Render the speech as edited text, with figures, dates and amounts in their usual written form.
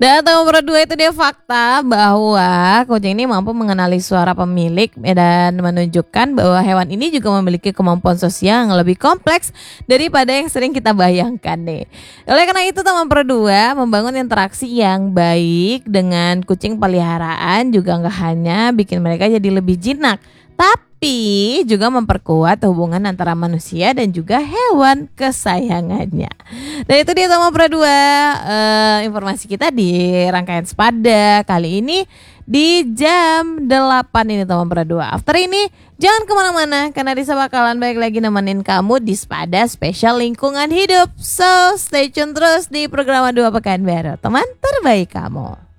Data nomor 2 itu dia fakta bahwa kucing ini mampu mengenali suara pemilik dan menunjukkan bahwa hewan ini juga memiliki kemampuan sosial yang lebih kompleks daripada yang sering kita bayangkan nih. Oleh karena itu nomor 2 membangun interaksi yang baik dengan kucing peliharaan juga nggak hanya bikin mereka jadi lebih jinak, tapi juga memperkuat hubungan antara manusia dan juga hewan kesayangannya. Dan itu dia nomor 2 informasi kita di rangkaian Sepada kali ini di jam 8 ini nomor 2. After ini jangan kemana-mana karena Risa bakalan balik lagi nemenin kamu di Sepada spesial lingkungan hidup. So stay tune terus di program 2 Pekanbaru, teman terbaik kamu.